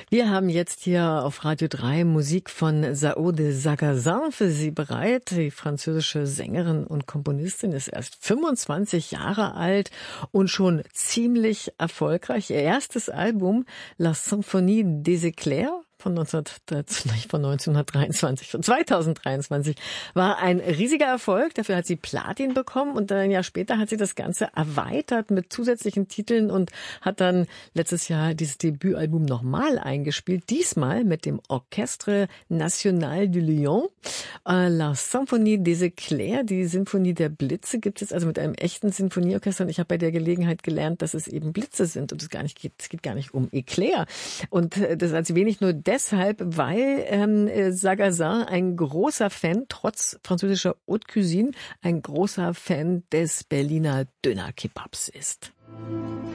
Wir haben jetzt hier auf Radio 3 Musik von São de Sagazin für Sie bereit. Die französische Sängerin und Komponistin ist erst 25 Jahre alt und schon ziemlich erfolgreich. Ihr erstes Album, La Symphonie des Éclairs, von 2023, war ein riesiger Erfolg. Dafür hat sie Platin bekommen und ein Jahr später hat sie das Ganze erweitert mit zusätzlichen Titeln und hat dann letztes Jahr dieses Debütalbum nochmal eingespielt. Diesmal mit dem Orchestre National du Lyon. La Symphonie des Éclairs, die Sinfonie der Blitze, gibt es also mit einem echten Sinfonieorchester. Und ich habe bei der Gelegenheit gelernt, dass es eben Blitze sind und es geht gar nicht um Éclair. Und das als wenig nur deshalb, weil Sagazin ein großer Fan, trotz französischer Haute Cuisine, ein großer Fan des Berliner Döner-Kebabs ist.